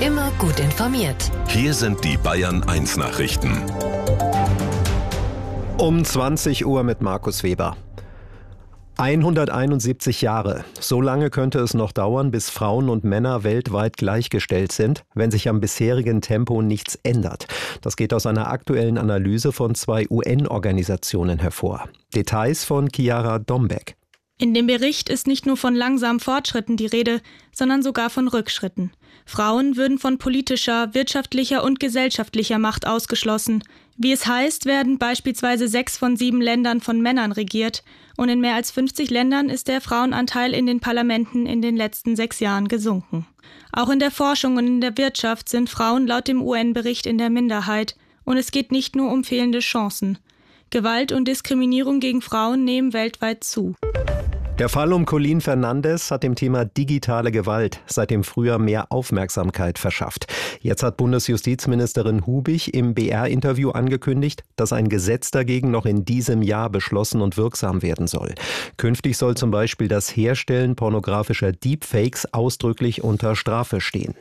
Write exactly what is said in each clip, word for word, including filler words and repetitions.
Immer gut informiert. Hier sind die Bayern eins Nachrichten. Um zwanzig Uhr mit Markus Weber. hunderteinundsiebzig Jahre. So lange könnte es noch dauern, bis Frauen und Männer weltweit gleichgestellt sind, wenn sich am bisherigen Tempo nichts ändert. Das geht aus einer aktuellen Analyse von zwei U N-Organisationen hervor. Details von Chiara Dombeck. In dem Bericht ist nicht nur von langsamen Fortschritten die Rede, sondern sogar von Rückschritten. Frauen würden von politischer, wirtschaftlicher und gesellschaftlicher Macht ausgeschlossen. Wie es heißt, werden beispielsweise sechs von sieben Ländern von Männern regiert und in mehr als fünfzig Ländern ist der Frauenanteil in den Parlamenten in den letzten sechs Jahren gesunken. Auch in der Forschung und in der Wirtschaft sind Frauen laut dem U N-Bericht in der Minderheit und es geht nicht nur um fehlende Chancen. Gewalt und Diskriminierung gegen Frauen nehmen weltweit zu. Der Fall um Colleen Fernandes hat dem Thema digitale Gewalt seit dem Frühjahr mehr Aufmerksamkeit verschafft. Jetzt hat Bundesjustizministerin Hubig im B R-Interview angekündigt, dass ein Gesetz dagegen noch in diesem Jahr beschlossen und wirksam werden soll. Künftig soll zum Beispiel das Herstellen pornografischer Deepfakes ausdrücklich unter Strafe stehen.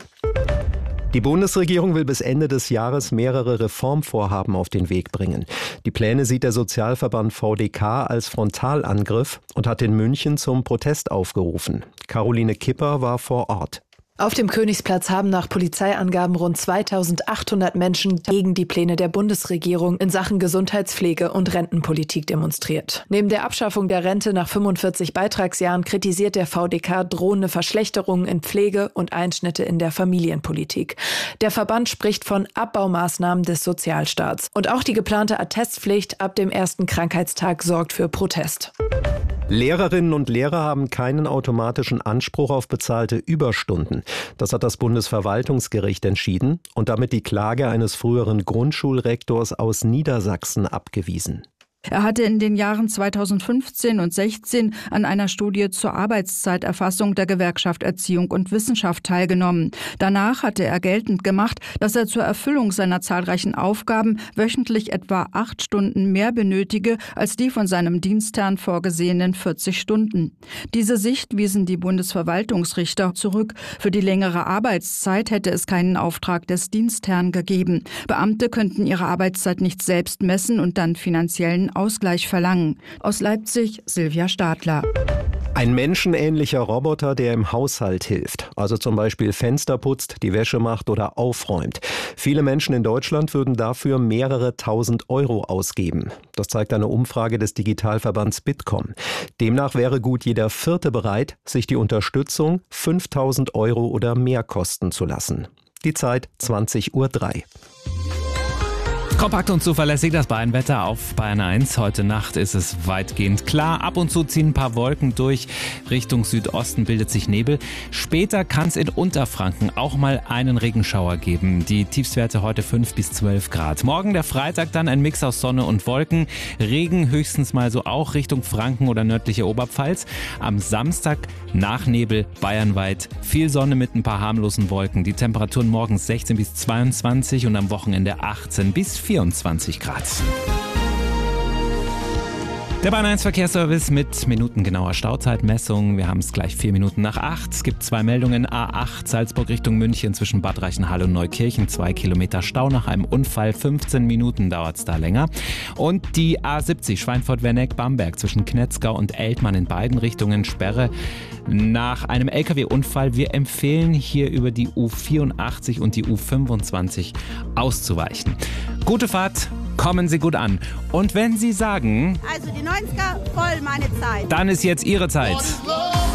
Die Bundesregierung will bis Ende des Jahres mehrere Reformvorhaben auf den Weg bringen. Die Pläne sieht der Sozialverband V D K als Frontalangriff und hat in München zum Protest aufgerufen. Caroline Kipper war vor Ort. Auf dem Königsplatz haben nach Polizeiangaben rund zweitausendachthundert Menschen gegen die Pläne der Bundesregierung in Sachen Gesundheitspflege und Rentenpolitik demonstriert. Neben der Abschaffung der Rente nach fünfundvierzig Beitragsjahren kritisiert der V D K drohende Verschlechterungen in Pflege und Einschnitte in der Familienpolitik. Der Verband spricht von Abbaumaßnahmen des Sozialstaats. Und auch die geplante Attestpflicht ab dem ersten Krankheitstag sorgt für Protest. Lehrerinnen und Lehrer haben keinen automatischen Anspruch auf bezahlte Überstunden. Das hat das Bundesverwaltungsgericht entschieden und damit die Klage eines früheren Grundschulrektors aus Niedersachsen abgewiesen. Er hatte in den Jahren zweitausendfünfzehn und sechzehn an einer Studie zur Arbeitszeiterfassung der Gewerkschaft Erziehung und Wissenschaft teilgenommen. Danach hatte er geltend gemacht, dass er zur Erfüllung seiner zahlreichen Aufgaben wöchentlich etwa acht Stunden mehr benötige als die von seinem Dienstherrn vorgesehenen vierzig Stunden. Diese Sicht wiesen die Bundesverwaltungsrichter zurück. Für die längere Arbeitszeit hätte es keinen Auftrag des Dienstherrn gegeben. Beamte könnten ihre Arbeitszeit nicht selbst messen und dann finanziellen Ausgleich verlangen. Aus Leipzig, Silvia Stadler. Ein menschenähnlicher Roboter, der im Haushalt hilft, also zum Beispiel Fenster putzt, die Wäsche macht oder aufräumt. Viele Menschen in Deutschland würden dafür mehrere tausend Euro ausgeben. Das zeigt eine Umfrage des Digitalverbands Bitkom. Demnach wäre gut jeder Vierte bereit, sich die Unterstützung fünftausend Euro oder mehr kosten zu lassen. Die Zeit zwanzig Uhr drei. Kompakt und zuverlässig das Bayernwetter auf Bayern eins. Heute Nacht ist es weitgehend klar. Ab und zu ziehen ein paar Wolken durch. Richtung Südosten bildet sich Nebel. Später kann es in Unterfranken auch mal einen Regenschauer geben. Die Tiefstwerte heute fünf bis zwölf Grad. Morgen der Freitag dann ein Mix aus Sonne und Wolken. Regen höchstens mal so auch Richtung Franken oder nördliche Oberpfalz. Am Samstag nach Nebel bayernweit viel Sonne mit ein paar harmlosen Wolken. Die Temperaturen morgens sechzehn bis zweiundzwanzig und am Wochenende achtzehn bis vierundzwanzig Grad. Der Bayern eins Verkehrsservice mit minutengenauer Stauzeitmessung. Wir haben es gleich vier Minuten nach acht. Es gibt zwei Meldungen. A acht Salzburg Richtung München zwischen Bad Reichenhall und Neukirchen. Zwei Kilometer Stau nach einem Unfall. fünfzehn Minuten dauert es da länger. Und die A siebzig Schweinfurt-Werneck-Bamberg zwischen Knetzgau und Eltmann in beiden Richtungen Sperre nach einem L K W-Unfall. Wir empfehlen hier über die U vierundachtzig und die U fünfundzwanzig auszuweichen. Gute Fahrt, kommen Sie gut an. Und wenn Sie sagen, also die neunziger voll meine Zeit, dann ist jetzt Ihre Zeit.